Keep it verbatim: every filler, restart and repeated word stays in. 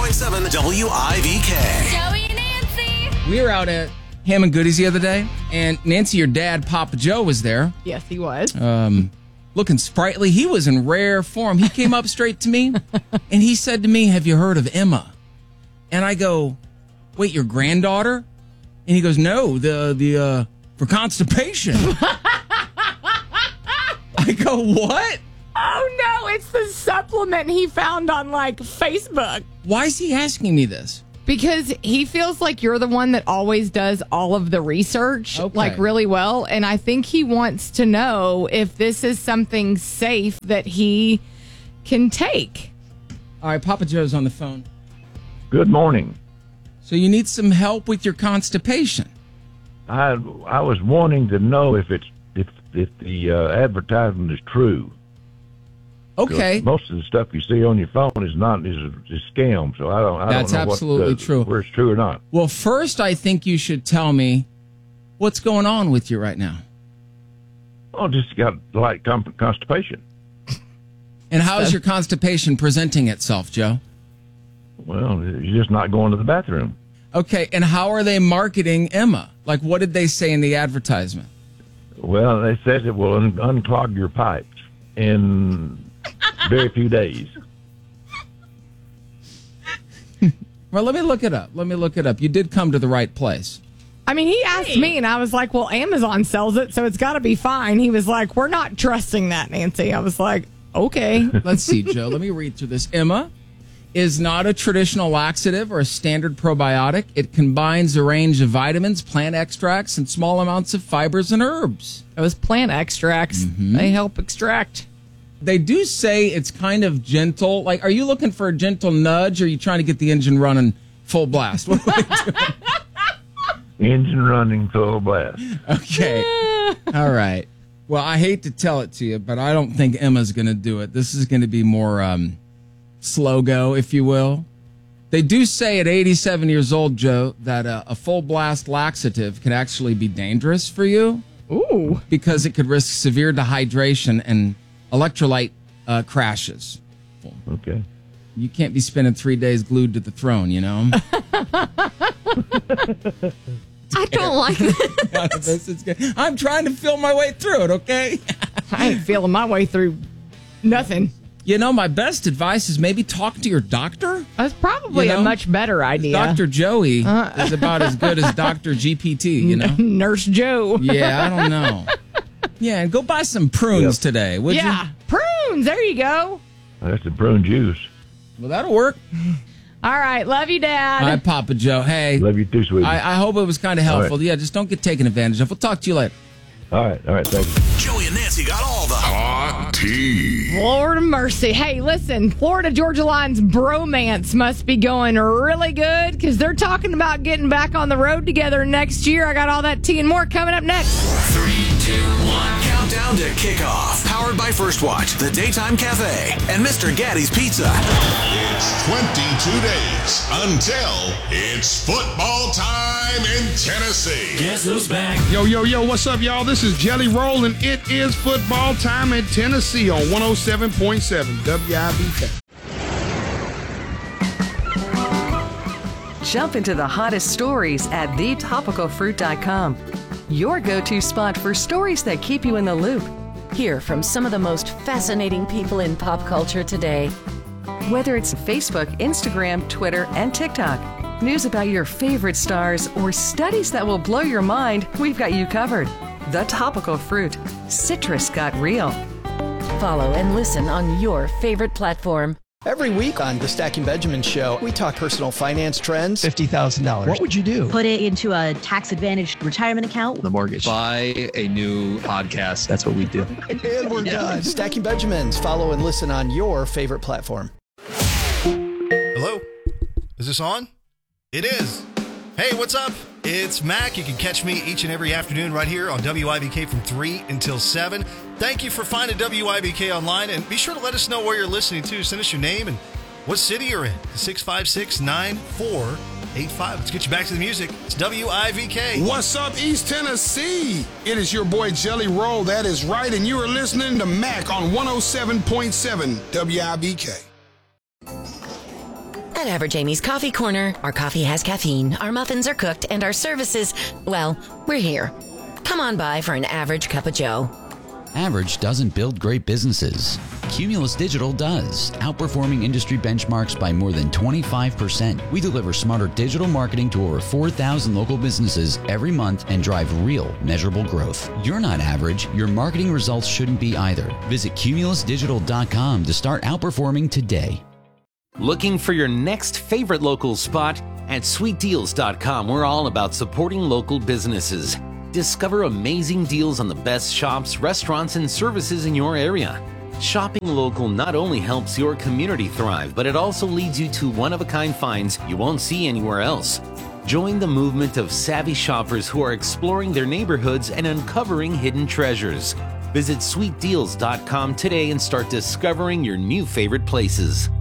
point seven W I V K. Joey and Nancy. We were out at Ham and Goodies the other day, and Nancy, your dad, Papa Joe, was there. Yes, he was. Um, looking sprightly. He was in rare form. He came up straight to me, and he said to me, "Have you heard of Emma?" And I go, "Wait, your granddaughter?" And he goes, "No, the the uh, for constipation." I go, "What?" Oh, no, it's the supplement he found on, like, Facebook. Why is he asking me this? Because he feels like you're the one that always does all of the research, Okay. like, really well. And I think he wants to know if this is something safe that he can take. All right, Papa Joe's on the phone. Good morning. So you need some help with your constipation. I I was wanting to know if it's if if the uh, advertisement is true. Okay. Most of the stuff you see on your phone is not is a, is a scam. So I don't. I That's don't know absolutely what, uh, true. Where it's true or not. Well, first, I think you should tell me what's going on with you right now. Oh, just got light con- constipation. And how is your constipation presenting itself, Joe? Well, you're just not going to the bathroom. Okay, and how are they marketing Emma? Like, what did they say in the advertisement? Well, they says it will un- unclog your pipes in very few days. Well, let me look it up. Let me look it up. You did come to the right place. I mean, he asked me, and I was like, well, Amazon sells it, so it's got to be fine. He was like, we're not trusting that, Nancy. I was like, okay. Let's see, Joe. Let me read through this. Emma is not a traditional laxative or a standard probiotic. It combines a range of vitamins, plant extracts, and small amounts of fibers and herbs. Those plant extracts, they help extract. They do say it's kind of gentle. Like, are you looking for a gentle nudge, or are you trying to get the engine running full blast? What are we doing? Engine running full blast. Okay. All right. Well, I hate to tell it to you, but I don't think Emma's going to do it. This is going to be more um, slow go, if you will. They do say at eighty-seven years old, Joe, that uh, a full blast laxative can actually be dangerous for you. Ooh. Because it could risk severe dehydration and electrolyte uh, crashes. Okay. You can't be spending three days glued to the throne, you know? I don't like this. This is good. I'm trying to feel my way through it, okay? I ain't feeling my way through nothing. You know, my best advice is maybe talk to your doctor. That's probably You know, a much better idea. Doctor Joey is about as good as Doctor G P T, you know? Nurse Joe. Yeah, I don't know. Yeah, and go buy some prunes Yep. today, would Yeah, you? prunes. There you go. That's the prune juice. Well, that'll work. All right. Love you, Dad. Hi, Papa Joe. Hey, Love you too, sweetie. I, I hope it was kind of helpful. All right. Yeah, just don't get taken advantage of. We'll talk to you later. all right, all right, thank you. Joey and Nancy got all the Hot tea. Lord of mercy. Hey, listen, Florida Georgia Line's bromance must be going really good because they're talking about getting back on the road together next year. I got all that tea and more coming up next. three, two, one countdown to kickoff. Powered by First Watch, The Daytime Cafe, and Mister Gaddy's Pizza. It's twenty-two days until it's football time in Tennessee. Guess who's back? Yo, yo, yo, what's up, y'all? This is Jelly Roll, and it is football time in Tennessee on one oh seven point seven W I B K. Jump into the hottest stories at the topical fruit dot com. Your go-to spot for stories that keep you in the loop. Hear from some of the most fascinating people in pop culture today. Whether it's Facebook, Instagram, Twitter, and TikTok, news about your favorite stars, or studies that will blow your mind, we've got you covered. The Topical Fruit. Citrus got real. Follow and listen on your favorite platform. Every week on the Stacking Benjamin Show, we talk personal finance trends. fifty thousand dollars. What would you do? Put it into a tax-advantaged retirement account. The mortgage. Buy a new podcast. That's what we do. And we're done. Stacking Benjamins. Follow and listen on your favorite platform. Hello? Is this on? It is. Hey, what's up? It's Mac. You can catch me each and every afternoon right here on W I B K from three until seven. Thank you for finding W I B K online, and be sure to let us know where you're listening to. Send us your name and what city you're in. six five six, nine four eight five. Let's get you back to the music. It's W I V K. What's up, East Tennessee? It is your boy Jelly Roll. That is right, and you are listening to Mac on one oh seven point seven W I B K. At Average Amy's Coffee Corner, our coffee has caffeine, our muffins are cooked, and our services, well, we're here. Come on by for an average cup of joe. Average doesn't build great businesses. Cumulus Digital does, outperforming industry benchmarks by more than twenty-five percent. We deliver smarter digital marketing to over four thousand local businesses every month and drive real, measurable growth. You're not average. Your marketing results shouldn't be either. Visit cumulus digital dot com to start outperforming today. Looking for your next favorite local spot? At sweet deals dot com, we're all about supporting local businesses. Discover amazing deals on the best shops, restaurants, and services in your area. Shopping local not only helps your community thrive, but it also leads you to one-of-a-kind finds you won't see anywhere else. Join the movement of savvy shoppers who are exploring their neighborhoods and uncovering hidden treasures. Visit sweet deals dot com today and start discovering your new favorite places.